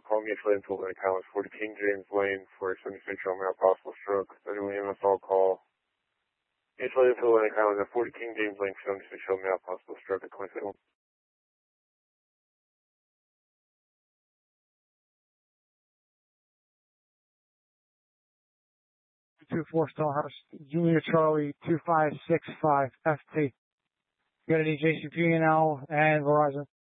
call me Atlantic to Atlantic Highlands 40 King James Lane for a 76-year-old male possible stroke. Anyone EMS all call. Atlantic to Atlantic Highlands at 40 King James Lane for 76-year-old male possible stroke at 27. 24 Starhurst, Julia Charlie 2565 FT. You got any JCP now and Verizon?